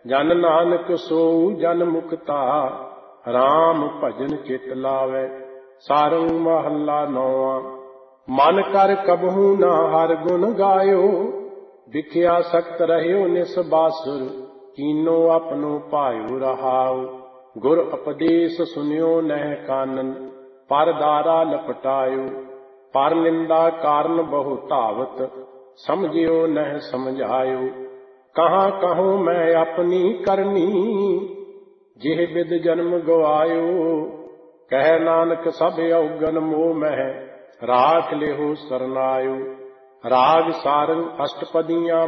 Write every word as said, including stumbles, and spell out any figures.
ਜਨ ਨਾਨਕ ਸੋਊ ਜਨ ਮੁਕਤਾ, ਰਾਮ ਭਜਨ ਚਿਤ ਲਾਵੈ। ਸਾਰੰਗ ਮਹੱਲਾ ਨੌਵਾਂ। ਮਨ ਕਰ ਕਬਹੂ ਨਾ ਹਰ ਗੁਣ ਗਾਇਓ, ਵਿਖਿਆ ਸਖਤ ਰਹਿਓ ਨਿਸ ਬਾਸੁਰ, ਕੀਨੋ ਆਪਣੋ ਭਾਇਓ ਰਹਾਉ। ਗੁਰ ਉਪਦੇਸ਼ ਸੁਨਿਓ ਨਹਿ ਕਾਨਨ, ਪਰ ਦਾਰਾ ਲਪਟਾਇਓ। ਪਰ ਨਿੰਦਾ ਕਾਰਨ ਬਹੁ ਧਾਵਤ, ਸਮਝਿਓ ਨਹਿ ਸਮਝਾਇਓ। ਕਹਾਂ ਕਹੂੰ ਮੈਂ ਆਪਣੀ ਕਰਨੀ, ਜਿਹ ਬਿਦ ਜਨਮ ਗਵਾਇਓ। ਕਹਿ ਨਾਨਕ ਸਭ ਔਗਨ ਮੋਹ ਮਹਿ, ਰਾਖ ਲਿਹੋ ਸਰਨਾਇਓ। ਰਾਗ ਸਾਰੰਗ ਅਸ਼ਟਪਦੀਆਂ